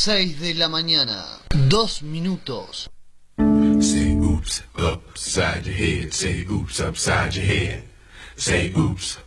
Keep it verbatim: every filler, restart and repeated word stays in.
seis de la mañana, dos minutos. Say oops upside your head. Say oops upside your head. Say oops